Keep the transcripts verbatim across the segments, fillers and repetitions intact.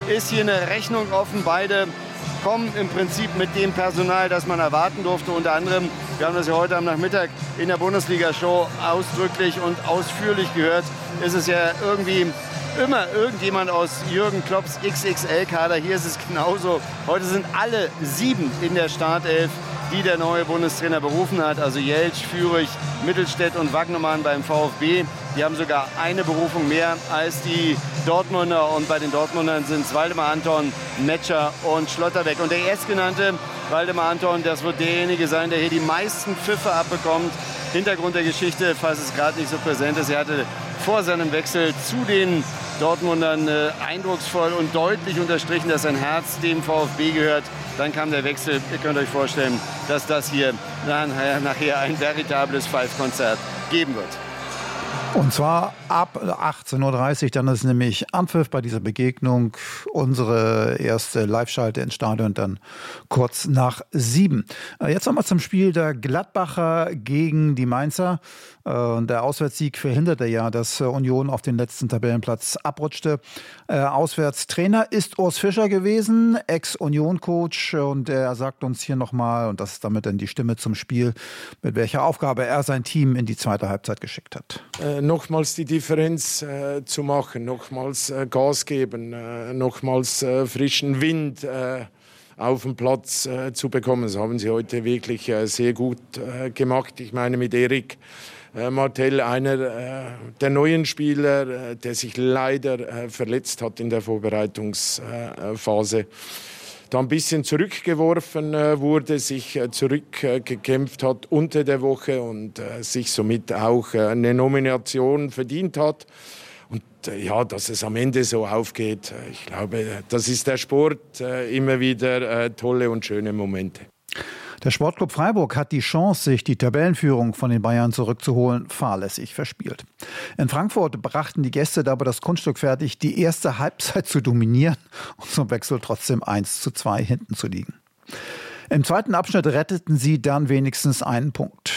ist hier eine Rechnung offen. Beide kommen im Prinzip mit dem Personal, das man erwarten durfte. Unter anderem, wir haben das ja heute am Nachmittag in der Bundesliga-Show ausdrücklich und ausführlich gehört, ist es ja irgendwie immer irgendjemand aus Jürgen Klopps X X L-Kader. Hier ist es genauso. Heute sind alle sieben in der Startelf, die der neue Bundestrainer berufen hat. Also Jeltsch, Führig, Mittelstädt und Wagnermann beim VfB. Die haben sogar eine Berufung mehr als die Dortmunder. Und bei den Dortmundern sind es Waldemar Anton, Metscher und Schlotterbeck. Und der erstgenannte, Waldemar Anton, das wird derjenige sein, der hier die meisten Pfiffe abbekommt. Hintergrund der Geschichte, falls es gerade nicht so präsent ist, er hatte vor seinem Wechsel zu den Dortmundern äh, eindrucksvoll und deutlich unterstrichen, dass sein Herz dem VfB gehört. Dann kam der Wechsel. Ihr könnt euch vorstellen, dass das hier nachher, nachher ein veritables Five-Konzert geben wird. Und zwar ab achtzehn Uhr dreißig, dann ist nämlich Anpfiff bei dieser Begegnung. Unsere erste Live-Schalte ins Stadion dann kurz nach sieben. Jetzt nochmal zum Spiel der Gladbacher gegen die Mainzer. Der Auswärtssieg verhinderte ja, dass Union auf den letzten Tabellenplatz abrutschte. Auswärtstrainer ist Urs Fischer gewesen, Ex-Union-Coach. Und er sagt uns hier nochmal, und das ist damit dann die Stimme zum Spiel, mit welcher Aufgabe er sein Team in die zweite Halbzeit geschickt hat. Äh, nochmals die Differenz äh, zu machen, nochmals äh, Gas geben, äh, nochmals äh, frischen Wind äh, auf den Platz äh, zu bekommen. Das haben sie heute wirklich äh, sehr gut äh, gemacht. Ich meine mit Erik äh, Martell, einer äh, der neuen Spieler, äh, der sich leider äh, verletzt hat in der Vorbereitungsphase. Äh, da ein bisschen zurückgeworfen äh, wurde, sich äh, zurückgekämpft äh, hat unter der Woche und äh, sich somit auch äh, eine Nomination verdient hat. Und äh, ja, dass es am Ende so aufgeht, äh, ich glaube, das ist der Sport, äh, immer wieder äh, tolle und schöne Momente. Der Sportclub Freiburg hat die Chance, sich die Tabellenführung von den Bayern zurückzuholen, fahrlässig verspielt. In Frankfurt brachten die Gäste dabei das Kunststück fertig, die erste Halbzeit zu dominieren und zum Wechsel trotzdem eins zu zwei hinten zu liegen. Im zweiten Abschnitt retteten sie dann wenigstens einen Punkt.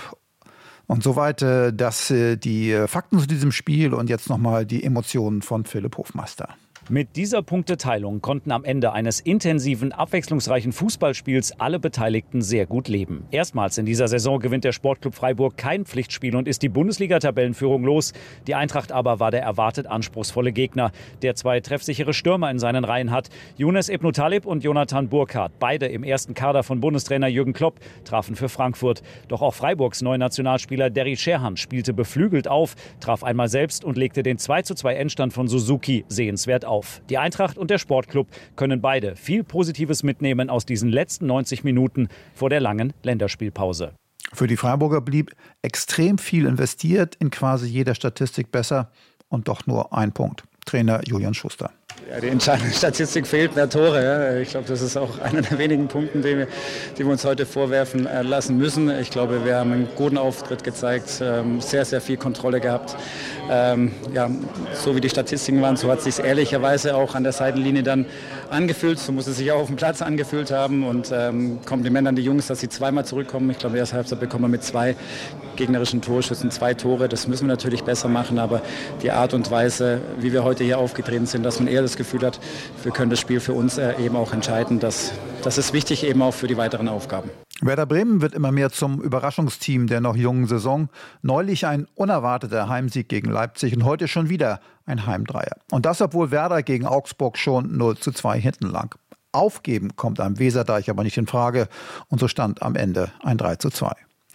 Und soweit äh, das, äh, die Fakten zu diesem Spiel und jetzt nochmal die Emotionen von Philipp Hofmeister. Mit dieser Punkteteilung konnten am Ende eines intensiven, abwechslungsreichen Fußballspiels alle Beteiligten sehr gut leben. Erstmals in dieser Saison gewinnt der Sportclub Freiburg kein Pflichtspiel und ist die Bundesliga-Tabellenführung los. Die Eintracht aber war der erwartet anspruchsvolle Gegner, der zwei treffsichere Stürmer in seinen Reihen hat. Younes Ebnou Taleb und Jonathan Burkhardt, beide im ersten Kader von Bundestrainer Jürgen Klopp, trafen für Frankfurt. Doch auch Freiburgs neuer Nationalspieler Derry Sherhan spielte beflügelt auf, traf einmal selbst und legte den zwei zu zwei Endstand von Suzuki sehenswert auf. Die Eintracht und der Sportclub können beide viel Positives mitnehmen aus diesen letzten neunzig Minuten vor der langen Länderspielpause. Für die Freiburger blieb extrem viel investiert, in quasi jeder Statistik besser und doch nur ein Punkt. Trainer Julian Schuster. Ja, die entscheidende Statistik fehlt mehr Tore. Ja. Ich glaube, das ist auch einer der wenigen Punkte, die wir, die wir uns heute vorwerfen äh, lassen müssen. Ich glaube, wir haben einen guten Auftritt gezeigt, ähm, sehr, sehr viel Kontrolle gehabt. Ähm, ja, so wie die Statistiken waren, so hat es sich ehrlicherweise auch an der Seitenlinie dann angefühlt. So muss es sich auch auf dem Platz angefühlt haben. Und ähm, Kompliment an die Jungs, dass sie zweimal zurückkommen. Ich glaube, in der ersten Halbzeit bekommen wir mit zwei gegnerischen Torschüssen zwei Tore. Das müssen wir natürlich besser machen. Aber die Art und Weise, wie wir heute hier aufgetreten sind, dass man eher das Gefühl hat, wir können das Spiel für uns eben auch entscheiden. Das, das ist wichtig eben auch für die weiteren Aufgaben. Werder Bremen wird immer mehr zum Überraschungsteam der noch jungen Saison. Neulich ein unerwarteter Heimsieg gegen Leipzig und heute schon wieder ein Heimdreier. Und das, obwohl Werder gegen Augsburg schon null zu zwei hinten lag. Aufgeben kommt am Weserdeich aber nicht in Frage und so stand am Ende ein drei zu zwei.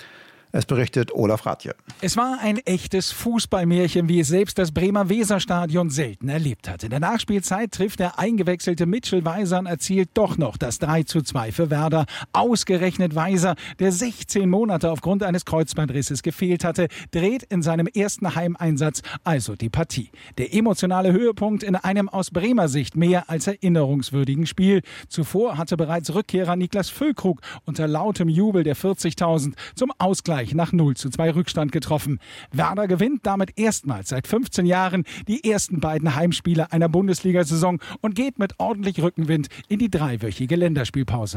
Es berichtet Olaf Ratje. Es war ein echtes Fußballmärchen, wie es selbst das Bremer Weserstadion selten erlebt hat. In der Nachspielzeit trifft der eingewechselte Mitchell Weiser und erzielt doch noch das drei zu zwei für Werder. Ausgerechnet Weiser, der sechzehn Monate aufgrund eines Kreuzbandrisses gefehlt hatte, dreht in seinem ersten Heimeinsatz also die Partie. Der emotionale Höhepunkt in einem aus Bremer Sicht mehr als erinnerungswürdigen Spiel. Zuvor hatte bereits Rückkehrer Niklas Füllkrug unter lautem Jubel der vierzigtausend zum Ausgleich nach null zu zwei Rückstand getroffen. Werder gewinnt damit erstmals seit fünfzehn Jahren die ersten beiden Heimspiele einer Bundesliga-Saison und geht mit ordentlich Rückenwind in die dreiwöchige Länderspielpause.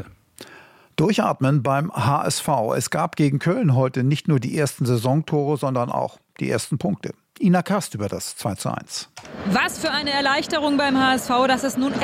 Durchatmen beim H S V. Es gab gegen Köln heute nicht nur die ersten Saisontore, sondern auch die ersten Punkte. Ina Kast über das zwei zu eins. Was für eine Erleichterung beim H S V, dass es nun